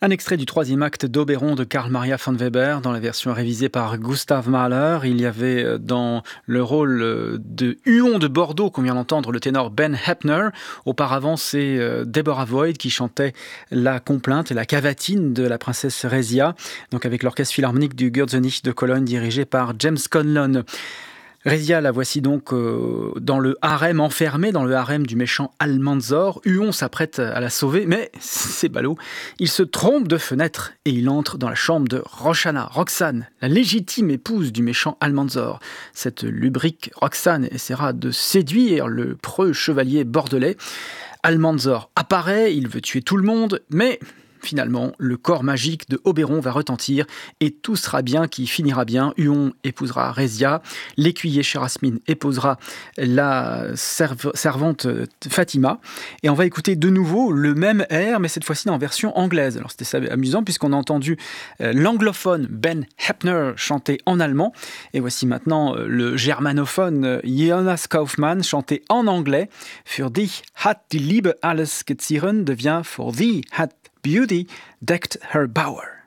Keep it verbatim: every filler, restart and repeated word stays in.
Un extrait du troisième acte d'Oberon de Karl Maria von Weber dans la version révisée par Gustav Mahler. Il y avait dans le rôle de Huon de Bordeaux qu'on vient d'entendre le ténor Ben Heppner. Auparavant, c'est Deborah Voigt qui chantait la complainte et la cavatine de la princesse Résia, donc avec l'orchestre philharmonique du Gürzenich de Cologne dirigé par James Conlon. Résia, la voici donc euh, dans le harem, enfermée dans le harem du méchant Almanzor. Huon s'apprête à la sauver, mais c'est ballot. Il se trompe de fenêtre et il entre dans la chambre de Roxana, Roxane, la légitime épouse du méchant Almanzor. Cette lubrique Roxane essaiera de séduire le preux chevalier bordelais. Almanzor apparaît, il veut tuer tout le monde, mais finalement, le corps magique de Oberon va retentir et tout sera bien qui finira bien. Huon épousera Résia, l'écuyer Chérasmine épousera la serv- servante Fatima. Et on va écouter de nouveau le même air, mais cette fois-ci en version anglaise. Alors c'était ça amusant puisqu'on a entendu euh, l'anglophone Ben Heppner chanter en allemand. Et voici maintenant euh, le germanophone euh, Jonas Kaufmann chanter en anglais. Für dich hat die Liebe alles gezieren devient For thee hat Beauty decked her bower.